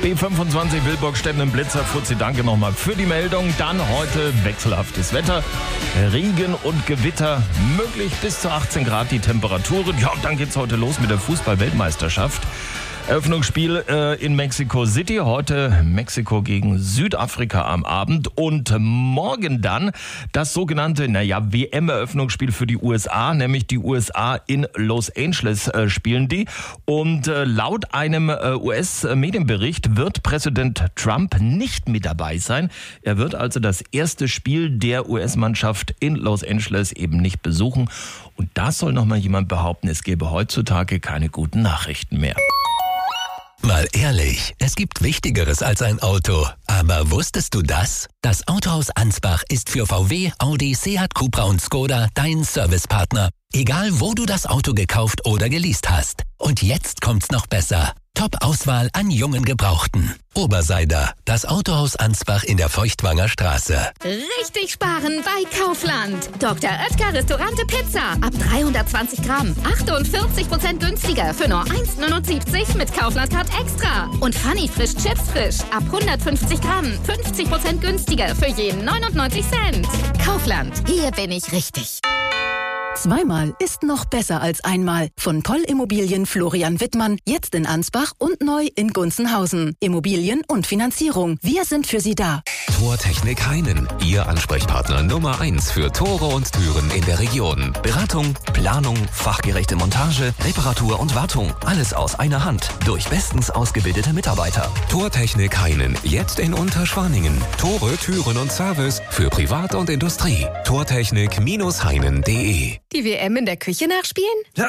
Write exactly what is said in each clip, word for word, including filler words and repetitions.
B fünfundzwanzig Wilburg, Stemmen, Blitzer, Fuzzi, danke nochmal für die Meldung. Dann heute wechselhaftes Wetter, Regen und Gewitter, möglich bis zu achtzehn Grad die Temperaturen. Ja, und dann geht's heute los mit der Fußball-Weltmeisterschaft. Eröffnungsspiel äh, in Mexico City, heute Mexiko gegen Südafrika am Abend und morgen dann das sogenannte, naja, W M-Eröffnungsspiel für die U S A, nämlich die U S A in Los Angeles äh, spielen die und äh, laut einem äh, U S-Medienbericht wird Präsident Trump nicht mit dabei sein. Er wird also das erste Spiel der U S-Mannschaft in Los Angeles eben nicht besuchen und da soll noch mal jemand behaupten, es gäbe heutzutage keine guten Nachrichten mehr. Mal ehrlich, es gibt Wichtigeres als ein Auto. Aber wusstest du das? Das Autohaus Ansbach ist für V W, Audi, Seat, Cupra und Skoda dein Servicepartner. Egal, wo du das Auto gekauft oder geleast hast. Und jetzt kommt's noch besser. Top-Auswahl an jungen Gebrauchten. Oberseider, das Autohaus Ansbach in der Feuchtwanger Straße. Richtig sparen bei Kaufland. Doktor Oetker Restaurante Pizza. Ab dreihundertzwanzig Gramm. achtundvierzig Prozent günstiger für nur eins neunundsiebzig mit Kaufland-Card extra. Und Funny Frisch Chips Frisch. Ab hundertfünfzig Gramm. fünfzig Prozent günstiger für jeden neunundneunzig Cent. Kaufland. Hier bin ich richtig. Zweimal ist noch besser als einmal. Von Poll Immobilien Florian Wittmann, jetzt in Ansbach und neu in Gunzenhausen. Immobilien und Finanzierung. Wir sind für Sie da. Tortechnik Heinen, Ihr Ansprechpartner Nummer eins für Tore und Türen in der Region. Beratung, Planung, fachgerechte Montage, Reparatur und Wartung. Alles aus einer Hand. Durch bestens ausgebildete Mitarbeiter. Tortechnik Heinen, jetzt in Unterschwaningen. Tore, Türen und Service für Privat und Industrie. Tortechnik Heinen punkt de. Die W M in der Küche nachspielen? Ja.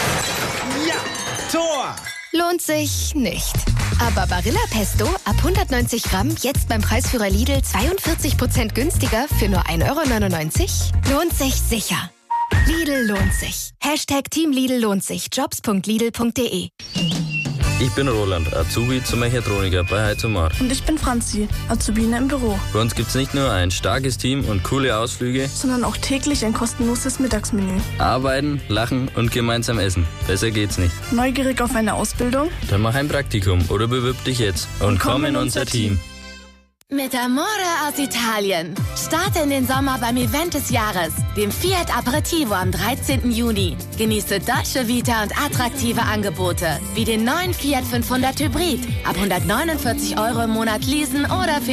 Ja, Tor! Lohnt sich nicht. Aber Barilla Pesto ab hundertneunzig Gramm jetzt beim Preisführer Lidl zweiundvierzig Prozent günstiger für nur ein Euro neunundneunzig? Lohnt sich sicher. Lidl lohnt sich. Hashtag Team Lidl lohnt sich. Jobs punkt lidl punkt de. Ich bin Roland, Azubi zum Mechatroniker bei Heizomar. Und ich bin Franzi, Azubine im Büro. Bei uns gibt's nicht nur ein starkes Team und coole Ausflüge, sondern auch täglich ein kostenloses Mittagsmenü. Arbeiten, lachen und gemeinsam essen. Besser geht's nicht. Neugierig auf eine Ausbildung? Dann mach ein Praktikum oder bewirb dich jetzt und, und komm in unser Team. Team. Mit Amore aus Italien. Starte in den Sommer beim Event des Jahres, dem Fiat Aperitivo am dreizehnten Juni. Genieße Dolce Vita und attraktive Angebote, wie den neuen Fiat fünfhundert Hybrid ab hundertneunundvierzig Euro im Monat leasen oder für